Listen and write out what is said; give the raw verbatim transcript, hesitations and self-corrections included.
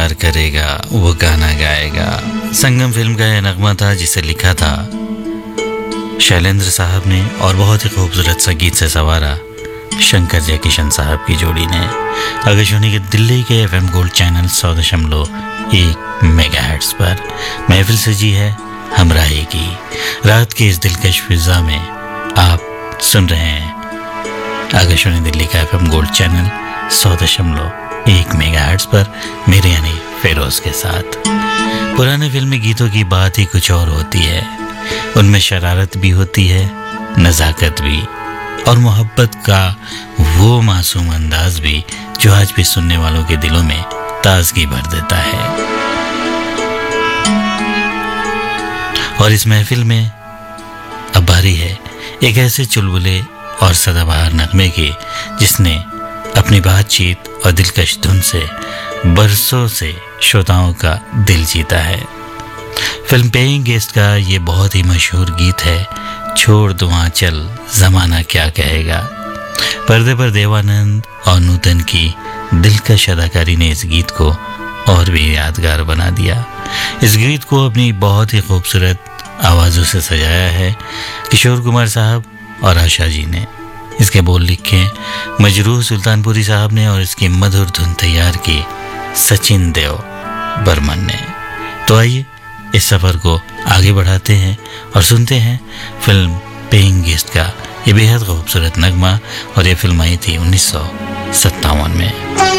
प्यार करेगा वो गाना गाएगा। संगम फिल्म का यह नगमा था जिसे लिखा था शैलेंद्र साहब ने और बहुत ही खूबसूरत सा गीत से सवारा शंकर जयकिशन साहब की जोड़ी ने। आकाशवाणी के दिल्ली के एफएम गोल्ड चैनल सौ दशमलव एक मेगाहर्ट्ज पर महफिल सजी है हमराही की। रात की इस दिलकश फिजा में आप सुन रहे हैं आकाशवाणी दिल्ली का एफएम गोल्ड चैनल सौ दशमलव एक मेगाहर्ट्ज पर मेरे यानी फेरोज के साथ। पुराने फिल्मी गीतों की बात ही कुछ और होती है। उनमें शरारत भी होती है, नज़ाकत भी, और मोहब्बत का वो मासूम अंदाज भी जो आज भी सुनने वालों के दिलों में ताजगी भर देता है। और इस महफिल में अब बारी है एक ऐसे चुलबुले और सदाबहार नगमे की जिसने अपनी बातचीत और दिलकश धुन से बरसों से श्रोताओं का दिल जीता है। फिल्म पेइंग गेस्ट का ये बहुत ही मशहूर गीत है, छोड़ दुआ चल जमाना क्या कहेगा। पर्दे पर देवानंद और नूतन की दिलकश अदाकारी ने इस गीत को और भी यादगार बना दिया। इस गीत को अपनी बहुत ही खूबसूरत आवाज़ों से सजाया है किशोर कुमार साहब और आशा जी ने। इसके बोल लिखे मजरूह सुल्तानपुरी साहब ने और इसकी मधुर धुन तैयार की सचिन देव बर्मन ने। तो आइए इस सफ़र को आगे बढ़ाते हैं और सुनते हैं फिल्म पेइंग गेस्ट का ये बेहद खूबसूरत नगमा। और ये फिल्म आई थी उन्नीस सौ सत्तावन में।